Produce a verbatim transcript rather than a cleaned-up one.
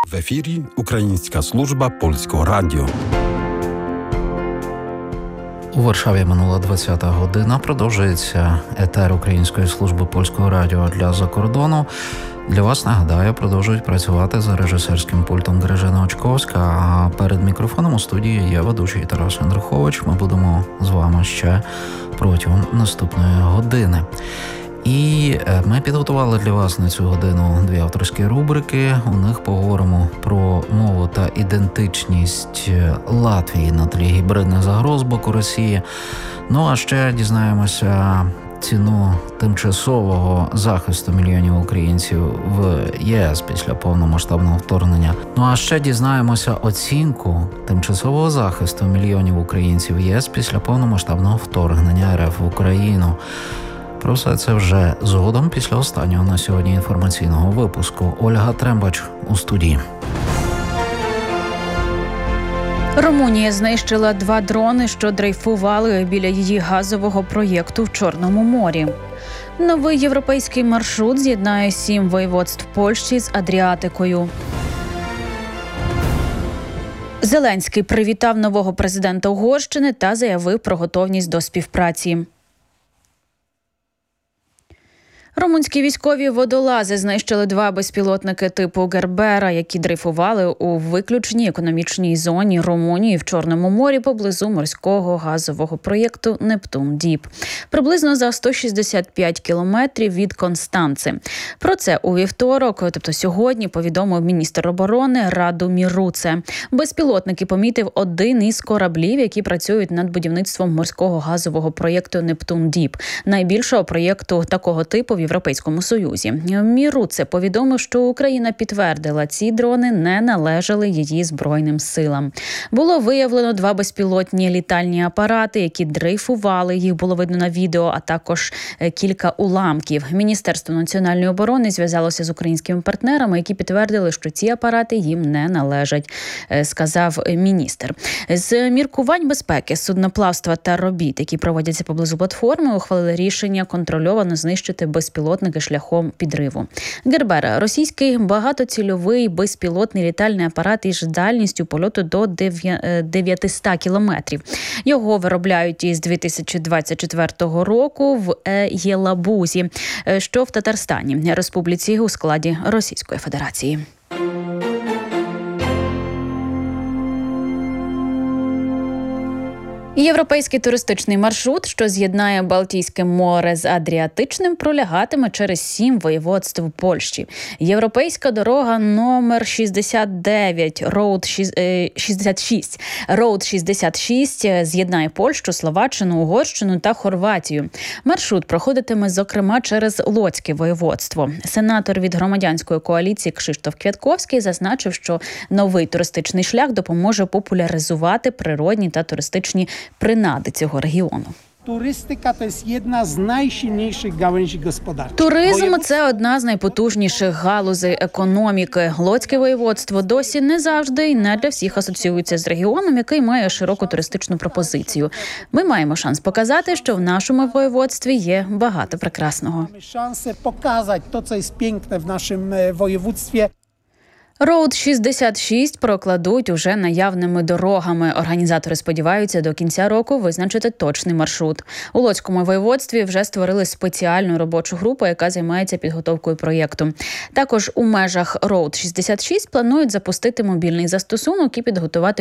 В ефірі Українська служба Польського радіо. У Варшаві минула двадцята година. Продовжується етер Української служби Польського радіо для закордону. Для вас, нагадаю, продовжують працювати за режисерським пультом Грижина Очковська, а перед мікрофоном у студії є ведучий Тарас Андрухович. Ми будемо з вами ще протягом наступної години. І ми підготували для вас на цю годину дві авторські рубрики. У них поговоримо про мову та ідентичність Латвії на тлі гібридних загроз з боку Росії. Ну а ще дізнаємося ціну тимчасового захисту мільйонів українців в ЄС після повномасштабного вторгнення. Ну а ще дізнаємося оцінку тимчасового захисту мільйонів українців в ЄС після повномасштабного вторгнення РФ в Україну. Про все це вже згодом після останнього на сьогодні інформаційного випуску. Ольга Трембач у студії. Румунія знищила два дрони, що дрейфували біля її газового проєкту в Чорному морі. Новий європейський маршрут з'єднає сім воєводств Польщі з Адріатикою. Зеленський привітав нового президента Угорщини та заявив про готовність до співпраці. Румунські військові водолази знищили два безпілотники типу Гербера, які дрейфували у виключній економічній зоні Румунії в Чорному морі поблизу морського газового проєкту «Нептун Діп», приблизно за сто шістдесят п'ять кілометрів від Констанци. Про це у вівторок, тобто сьогодні, повідомив міністр оборони Радомір Руце. Безпілотники помітив один із кораблів, які працюють над будівництвом морського газового проєкту «Нептун Діп», найбільшого проєкту такого типу в Європейському Союзі. Міруце повідомив, що Україна підтвердила, ці дрони не належали її Збройним силам. Було виявлено два безпілотні літальні апарати, які дрейфували, їх було видно на відео, а також кілька уламків. Міністерство національної оборони зв'язалося з українськими партнерами, які підтвердили, що ці апарати їм не належать, сказав міністр. З міркувань безпеки, судноплавства та робіт, які проводяться поблизу платформи, ухвалили рішення контрольовано знищити безпілотники шляхом підриву. Гербер – російський багатоцільовий безпілотний літальний апарат із дальністю польоту до дев'ятсот кілометрів. Його виробляють із дві тисячі двадцять четвертого року в Єлабузі, що в Татарстані, республіці у складі Російської Федерації. Європейський туристичний маршрут, що з'єднає Балтійське море з Адріатичним, пролягатиме через сім воєводств Польщі. Європейська дорога номер шістдесят дев'ять, Road шістдесят шість, Road шістдесят шість з'єднає Польщу, Словаччину, Угорщину та Хорватію. Маршрут проходитиме, зокрема, через Лодське воєводство. Сенатор від громадянської коаліції Кшиштоф Квятковський зазначив, що новий туристичний шлях допоможе популяризувати природні та туристичні принади цього регіону. Turystyka to jest jedna z najsilniejszych gałęzi gospodarczych. Туризм – це одна з найпотужніших галузей економіки. Лодське воєводство досі не завжди і не для всіх асоціюється з регіоном, який має широку туристичну пропозицію. Ми маємо шанс показати, що в нашому воєводстві є багато прекрасного. Mamy szansę pokazać to, co jest piękne w naszym województwie. Road шістдесят шість прокладуть уже наявними дорогами. Організатори сподіваються до кінця року визначити точний маршрут. У Лодському воєводстві вже створили спеціальну робочу групу, яка займається підготовкою проєкту. Також у межах Road шістдесят шість планують запустити мобільний застосунок і підготувати